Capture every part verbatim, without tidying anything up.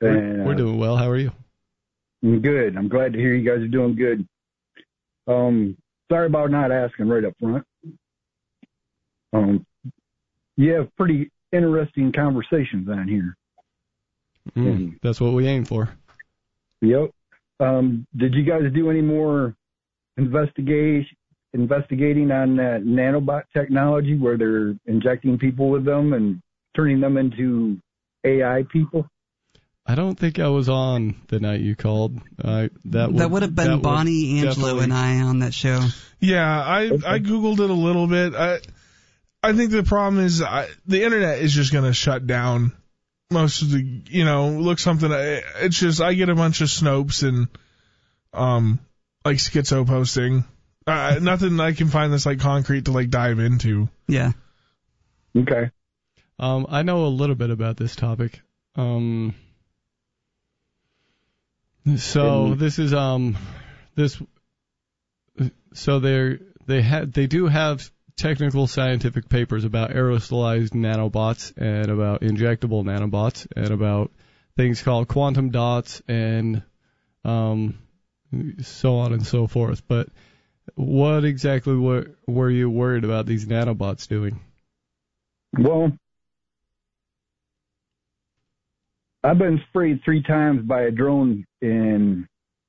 And, We're doing well. How are you? I'm good. I'm glad to hear you guys are doing good. Um, sorry about not asking right up front. Um, you have pretty interesting conversations on here. Mm, and, that's what we aim for. Yep. Um, did you guys do any more investigation, investigating on that nanobot technology where they're injecting people with them and turning them into A I people? I don't think I was on the night you called. Uh, that would, that would have been Bonnie, would Angelo, definitely... and I on that show. Yeah, I okay. I Googled it a little bit. I I think the problem is I, the internet is just going to shut down most of the, you know, look something. It's just, I get a bunch of Snopes and, um, like schizo posting. Uh, nothing I can find that's like concrete to like dive into. Yeah. Okay. Um, I know a little bit about this topic. Um, so this is, um, this, so they're, they had, they do have technical scientific papers about aerosolized nanobots and about injectable nanobots and about things called quantum dots and, um, so on and so forth. But what exactly were, were you worried about these nanobots doing? Well, I've been sprayed three times by a drone, and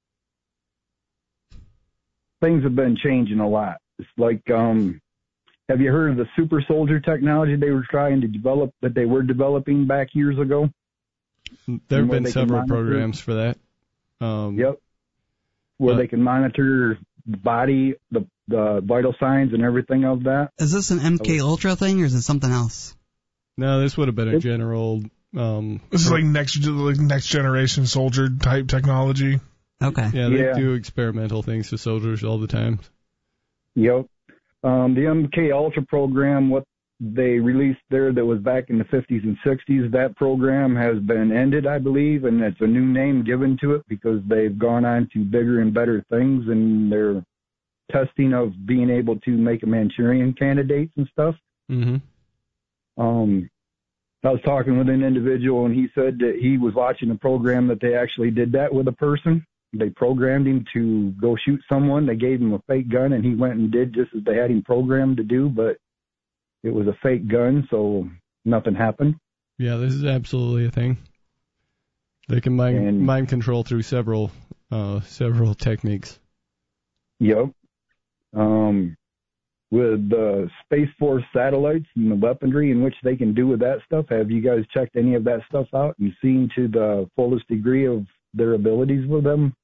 things have been changing a lot. It's like, um, have you heard of the super soldier technology they were trying to develop, that they were developing back years ago? There have been several programs for that. Um, yep. Where uh, they can monitor the body, the, the vital signs and everything of that. Is this an M K Ultra thing, or is it something else? No, this would have been a general... Um, this is like next like next generation soldier type technology. Okay. Yeah, they yeah. do experimental things to soldiers all the time. Yep. Um, the M K Ultra program, what they released there that was back in the fifties and sixties, that program has been ended, I believe, and it's a new name given to it because they've gone on to bigger and better things, and they're testing of being able to make a Manchurian candidates and stuff. Mm-hmm. Um, I was talking with an individual, and he said that he was watching a program that they actually did that with a person. They programmed him to go shoot someone. They gave him a fake gun, and he went and did just as they had him programmed to do, but it was a fake gun, so nothing happened. Yeah, this is absolutely a thing. They can mind, and, mind control through several uh, several techniques. Yep. Um, with the Space Force satellites and the weaponry in which they can do with that stuff, have you guys checked any of that stuff out and seen to the fullest degree of their abilities with them?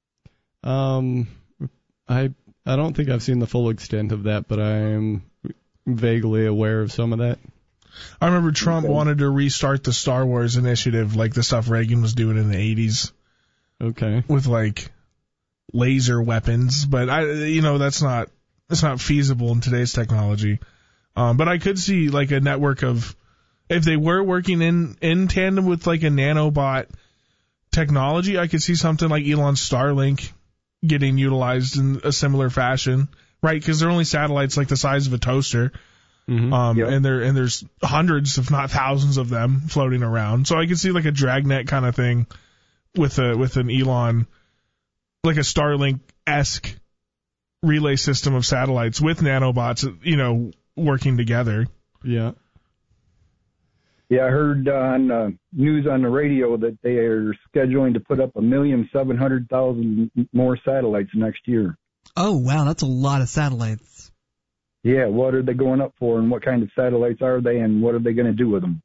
Um, I I don't think I've seen the full extent of that, but I'm vaguely aware of some of that. I remember Trump okay. wanted to restart the Star Wars initiative, like the stuff Reagan was doing in the eighties. Okay. With like laser weapons, but I, you know, that's not that's not feasible in today's technology. Um, but I could see like a network of, if they were working in in tandem with like a nanobot technology, I could see something like Elon's Starlink getting utilized in a similar fashion, right? Because they're only satellites like the size of a toaster, mm-hmm. um, yep. and there and there's hundreds, if not thousands, of them floating around. So I could see like a dragnet kind of thing with a with an Elon, like a Starlink-esque relay system of satellites with nanobots, you know, working together. Yeah. Yeah, I heard on uh, news on the radio that they are scheduling to put up a million seven hundred thousand more satellites next year. Oh, wow, that's a lot of satellites. Yeah, what are they going up for, and what kind of satellites are they, and what are they going to do with them?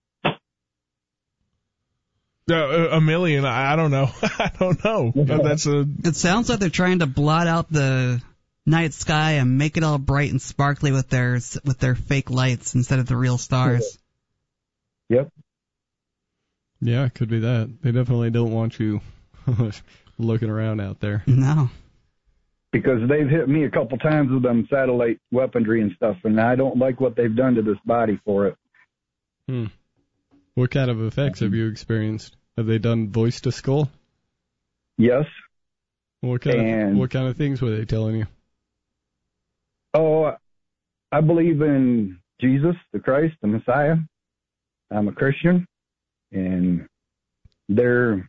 Uh, a million, I don't know. I don't know. That's a. It sounds like they're trying to blot out the night sky and make it all bright and sparkly with their with their fake lights instead of the real stars. Yep. Yeah, it could be that. They definitely don't want you looking around out there. No. Because they've hit me a couple times with them satellite weaponry and stuff, and I don't like what they've done to this body for it. Hmm. What kind of effects have you experienced? Have they done voice to skull? Yes. What kind and, of what kind of things were they telling you? Oh, I believe in Jesus, the Christ, the Messiah. I'm a Christian, and they're